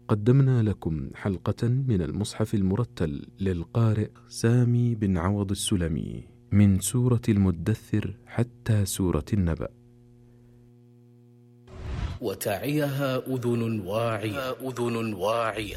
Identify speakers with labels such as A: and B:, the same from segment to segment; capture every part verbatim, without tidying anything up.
A: قدمنا لكم حلقة من المصحف المرتل للقارئ سامي بن عوض السلمي من سورة المدثر حتى سورة النبأ.
B: وتعيها أذن واعية أذن واعية.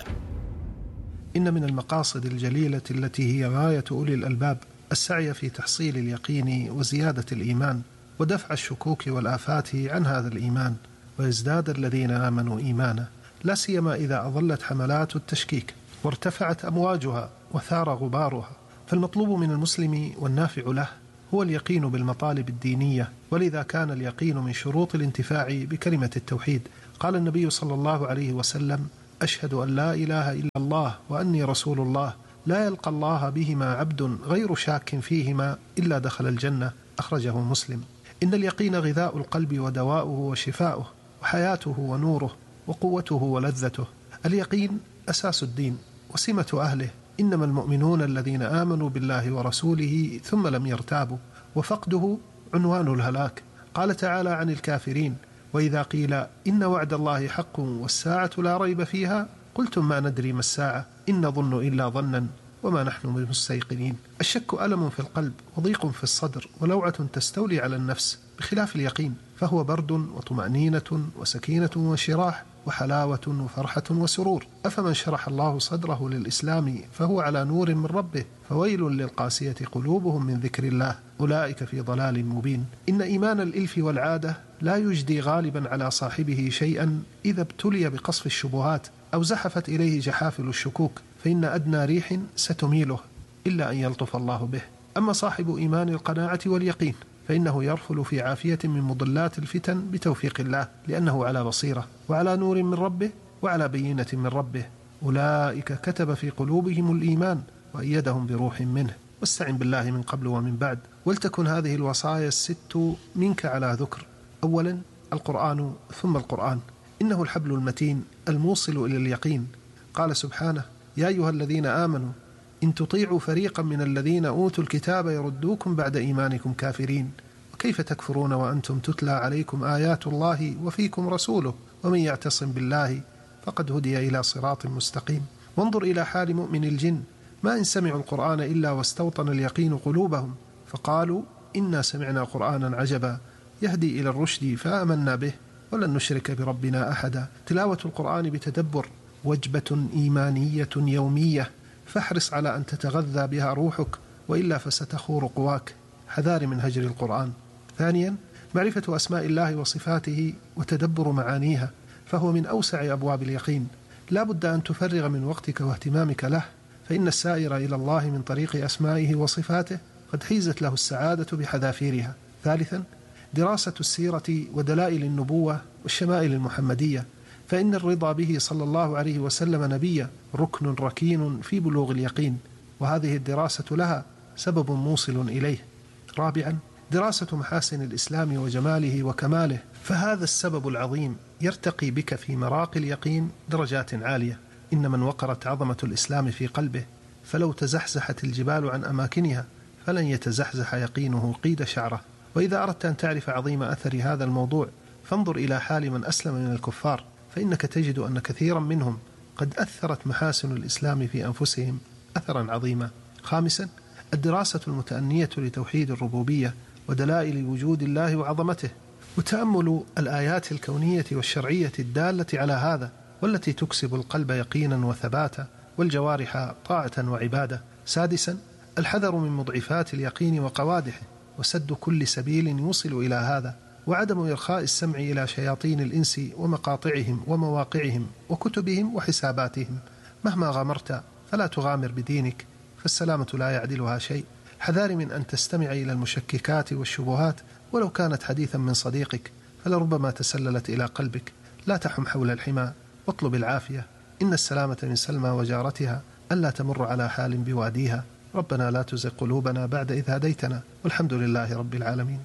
C: إن من المقاصد الجليلة التي هي غاية أولي الألباب السعي في تحصيل اليقين وزيادة الإيمان ودفع الشكوك والآفات عن هذا الإيمان، ويزداد الذين آمنوا إيمانا، لا سيما إذا أظلت حملات التشكيك وارتفعت أمواجها وثار غبارها. فالمطلوب من المسلم والنافع له هو اليقين بالمطالب الدينية، ولذا كان اليقين من شروط الانتفاع بكلمة التوحيد. قال النبي صلى الله عليه وسلم: أشهد أن لا إله إلا الله وأني رسول الله، لا يلقى الله بهما عبد غير شاك فيهما إلا دخل الجنة. أخرجه مسلم. إن اليقين غذاء القلب ودواؤه وشفاؤه وحياته ونوره وقوته ولذته. اليقين أساس الدين وسمة أهله، إنما المؤمنون الذين آمنوا بالله ورسوله ثم لم يرتابوا، وفقده عنوان الهلاك. قال تعالى عن الكافرين: وإذا قيل إن وعد الله حق والساعة لا ريب فيها قلتم ما ندري ما الساعة إن نظن إلا ظنا وما نحن بمستيقنين. الشك ألم في القلب وضيق في الصدر ولوعة تستولي على النفس، بخلاف اليقين فهو برد وطمأنينة وسكينة وشراح وحلاوة وفرحة وسرور. أفمن شرح الله صدره للإسلام فهو على نور من ربه فويل للقاسية قلوبهم من ذكر الله أولئك في ضلال مبين. إن إيمان الإلف والعادة لا يجدي غالبا على صاحبه شيئا إذا ابتلي بقصف الشبهات أو زحفت إليه جحافل الشكوك، فإن أدنى ريح ستميله إلا أن يلطف الله به. أما صاحب إيمان القناعة واليقين فإنه يرفل في عافية من مضلات الفتن بتوفيق الله، لأنه على بصيرة وعلى نور من ربه وعلى بينة من ربه. أولئك كتب في قلوبهم الإيمان وأيدهم بروح منه. واستعن بالله من قبل ومن بعد. ولتكن هذه الوصايا الست منك على ذكر. أولا القرآن ثم القرآن، إنه الحبل المتين الموصل إلى اليقين. قال سبحانه: يا أيها الذين آمنوا إن تطيعوا فريقا من الذين أوتوا الكتاب يردوكم بعد إيمانكم كافرين وكيف تكفرون وأنتم تتلى عليكم آيات الله وفيكم رسوله ومن يعتصم بالله فقد هدي إلى صراط مستقيم. وانظر إلى حال مؤمن الجن، ما إن سمعوا القرآن إلا واستوطن اليقين قلوبهم فقالوا إنا سمعنا قرآنا عجبا يهدي إلى الرشد فآمنا به ولن نشرك بربنا أحدا. تلاوة القرآن بتدبر وجبة إيمانية يومية، فاحرص على أن تتغذى بها روحك وإلا فستخور قواك. حذار من هجر القرآن. ثانيا معرفة أسماء الله وصفاته وتدبر معانيها، فهو من أوسع أبواب اليقين. لا بد أن تفرغ من وقتك واهتمامك له، فإن السائر إلى الله من طريق أسمائه وصفاته قد حيزت له السعادة بحذافيرها. ثالثا دراسة السيرة ودلائل النبوة والشمائل المحمدية، فإن الرضا به صلى الله عليه وسلم نبيا ركن ركين في بلوغ اليقين، وهذه الدراسة لها سبب موصل إليه. رابعا دراسة محاسن الإسلام وجماله وكماله، فهذا السبب العظيم يرتقي بك في مراقي اليقين درجات عالية. إن من وقرت عظمة الإسلام في قلبه فلو تزحزحت الجبال عن أماكنها فلن يتزحزح يقينه قيد شعره. وإذا أردت أن تعرف عظيم أثر هذا الموضوع فانظر إلى حال من أسلم من الكفار، فإنك تجد أن كثيرا منهم قد أثرت محاسن الإسلام في أنفسهم أثرا عظيما. خامسا الدراسة المتأنية لتوحيد الربوبية ودلائل وجود الله وعظمته، وتأمل الآيات الكونية والشرعية الدالة على هذا والتي تكسب القلب يقينا وثباتا والجوارح طاعة وعبادة. سادسا الحذر من مضعفات اليقين وقوادحه وسد كل سبيل يوصل إلى هذا، وعدم إرخاء السمع إلى شياطين الإنس ومقاطعهم ومواقعهم وكتبهم وحساباتهم. مهما غامرت فلا تغامر بدينك، فالسلامة لا يعدلها شيء. حذار من أن تستمع إلى المشككات والشبهات ولو كانت حديثا من صديقك، فلربما تسللت إلى قلبك. لا تحم حول الحمى واطلب العافية، إن السلامة من سلمى وجارتها ألا تمر على حال بواديها. ربنا لا تزغ قلوبنا بعد إذ هديتنا والحمد لله رب العالمين.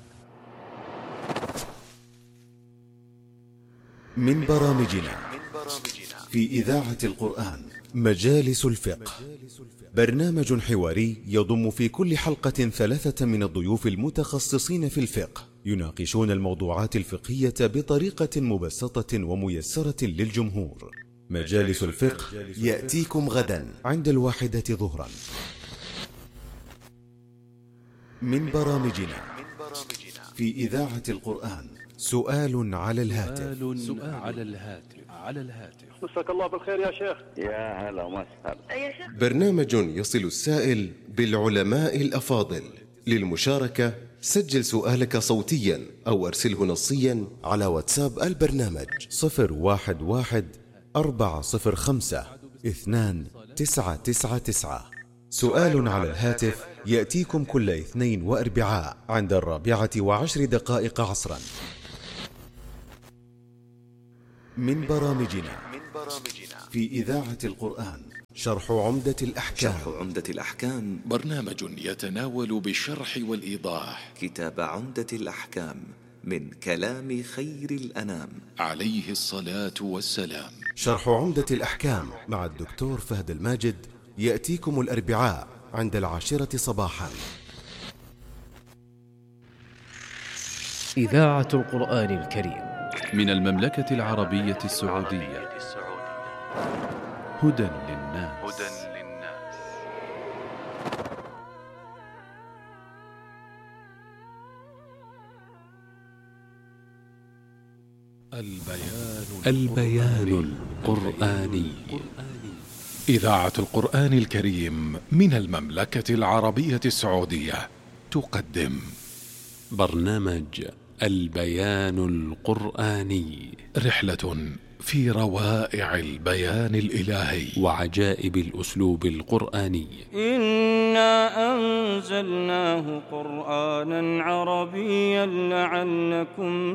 D: من برامجنا في إذاعة القرآن مجالس الفقه، برنامج حواري يضم في كل حلقة ثلاثة من الضيوف المتخصصين في الفقه يناقشون الموضوعات الفقهية بطريقة مبسطة وميسرة للجمهور. مجالس الفقه يأتيكم غدا عند الواحدة ظهرا. من برامجنا في إذاعة القرآن سؤال على الهاتف.
A: سؤال على الهاتف على الهاتف
E: مساك الله بالخير يا شيخ.
F: يا هلا وسهلا
E: يا شيخ.
D: برنامج يصل السائل بالعلماء الأفاضل. للمشاركة سجل سؤالك صوتيا أو أرسله نصيا على واتساب البرنامج صفر واحد واحد أربعة صفر خمسة اثنان تسعة تسعة تسعة. سؤال على الهاتف يأتيكم كل اثنين وأربعاء عند الرابعة وعشر دقائق عصرا. من برامجنا في إذاعة القرآن شرح عمدة الأحكام.
G: شرح عمدة الأحكام
B: برنامج يتناول بالشرح والإيضاح
G: كتاب عمدة الأحكام من كلام خير الأنام
B: عليه الصلاة والسلام.
D: شرح عمدة الأحكام مع الدكتور فهد الماجد يأتيكم الأربعاء عند العاشرة صباحا.
B: إذاعة القرآن الكريم
A: من المملكة العربية السعودية. هدى للناس.
B: البيان
A: البيان القرآني.
B: إذاعة القرآن الكريم من المملكة العربية السعودية تقدم
A: برنامج البيان القرآني،
B: رحلة في روائع البيان الإلهي
A: وعجائب الأسلوب القرآني.
H: إنا أنزلناه قرآنا عربيا لعلكم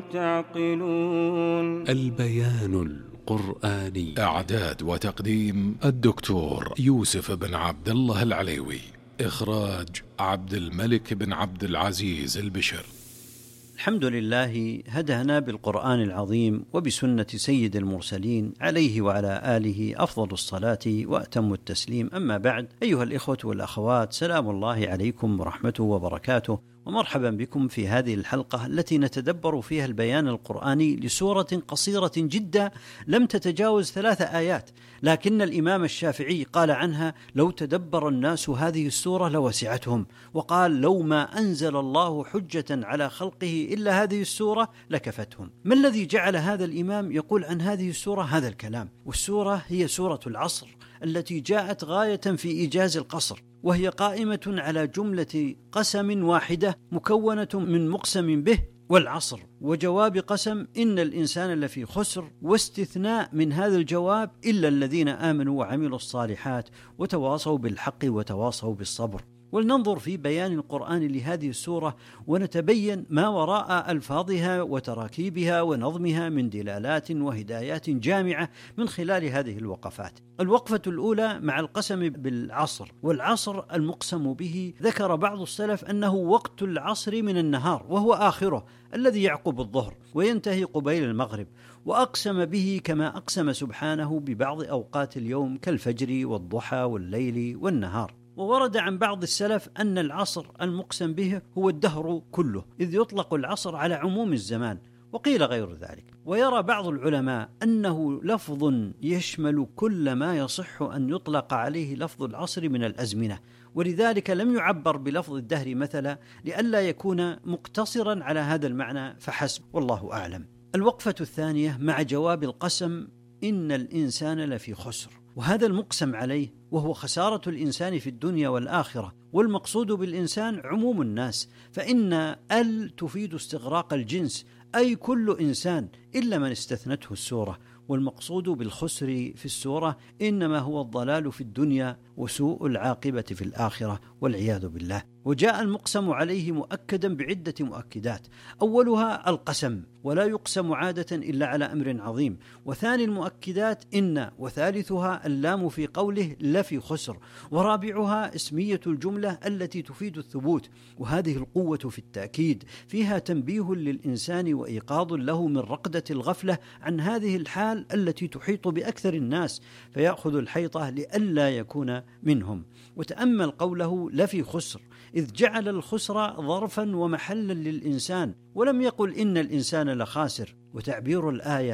H: تعقلون.
A: البيان القرآني.
B: إعداد وتقديم الدكتور يوسف بن عبد الله العليوي. إخراج عبد الملك بن عبد العزيز البشر.
H: الحمد لله هدانا بالقرآن العظيم وبسنة سيد المرسلين عليه وعلى آله أفضل الصلاة وأتم التسليم. أما بعد، أيها الإخوة والأخوات، سلام الله عليكم ورحمته وبركاته، ومرحبا بكم في هذه الحلقة التي نتدبر فيها البيان القرآني لسورة قصيرة جدا لم تتجاوز ثلاث آيات، لكن الإمام الشافعي قال عنها: لو تدبر الناس هذه السورة لوسعتهم، وقال: لو ما أنزل الله حجة على خلقه إلا هذه السورة لكفتهم. ما الذي جعل هذا الإمام يقول عن هذه السورة هذا الكلام؟ والسورة هي سورة العصر التي جاءت غاية في إيجاز القصر، وهي قائمة على جملة قسم واحدة مكونة من مقسم به والعصر وجواب قسم إن الإنسان لفي خسر، واستثناء من هذا الجواب إلا الذين آمنوا وعملوا الصالحات وتواصوا بالحق وتواصوا بالصبر. ولننظر في بيان القرآن لهذه السورة ونتبين ما وراء ألفاظها وتراكيبها ونظمها من دلالات وهدايات جامعة من خلال هذه الوقفات. الوقفة الأولى مع القسم بالعصر، والعصر المقسم به ذكر بعض السلف أنه وقت العصر من النهار، وهو آخره الذي يعقب الظهر وينتهي قبيل المغرب، وأقسم به كما أقسم سبحانه ببعض أوقات اليوم كالفجر والضحى والليل والنهار. وورد عن بعض السلف أن العصر المقسم به هو الدهر كله، إذ يطلق العصر على عموم الزمان، وقيل غير ذلك. ويرى بعض العلماء أنه لفظ يشمل كل ما يصح أن يطلق عليه لفظ العصر من الأزمنة، ولذلك لم يعبر بلفظ الدهر مثلا لئلا يكون مقتصرا على هذا المعنى فحسب، والله أعلم. الوقفة الثانية مع جواب القسم إن الإنسان لفي خسر، وهذا المقسم عليه وهو خسارة الإنسان في الدنيا والآخرة، والمقصود بالإنسان عموم الناس، فإن ال تفيد استغراق الجنس، أي كل إنسان إلا من استثنته السورة. والمقصود بالخسر في السورة إنما هو الضلال في الدنيا وسوء العاقبة في الآخرة والعياذ بالله. وجاء المقسم عليه مؤكدا بعدة مؤكدات، أولها القسم، ولا يقسم عادة إلا على أمر عظيم. وثاني المؤكدات إن، وثالثها اللام في قوله لفي خسر، ورابعها اسمية الجملة التي تفيد الثبوت، وهذه القوة في التأكيد فيها تنبيه للإنسان وإيقاظ له من رقدة الغفلة عن هذه الحال التي تحيط بأكثر الناس، فيأخذ الحيطة لئلا يكون منهم. وتأمل قوله لفي خسر، إذ جعل الخسر ظرفا ومحلا للإنسان، ولم يقل إن الإنسان لخاسر. وتعبير الآية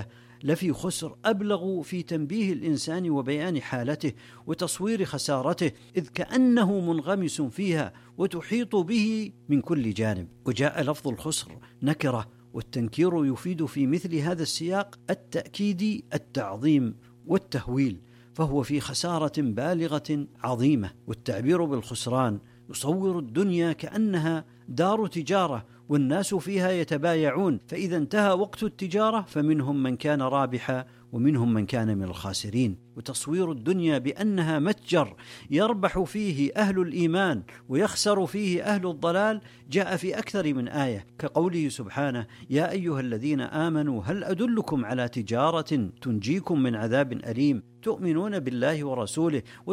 H: لفي خسر أبلغ في تنبيه الإنسان وبيان حالته وتصوير خسارته، إذ كأنه منغمس فيها وتحيط به من كل جانب. وجاء لفظ الخسر نكرة، والتنكير يفيد في مثل هذا السياق التأكيد، التعظيم والتهويل، فهو في خسارة بالغة عظيمة. والتعبير بالخسران يصور الدنيا كأنها دار تجارة والناس فيها يتبايعون، فإذا انتهى وقت التجارة فمنهم من كان رابحا ومنهم من كان من الخاسرين. وتصوير الدنيا بأنها متجر يربح فيه أهل الإيمان ويخسر فيه أهل الضلال جاء في أكثر من آية، كقوله سبحانه: يا أيها الذين آمنوا هل أدلكم على تجارة تنجيكم من عذاب أليم تؤمنون بالله ورسوله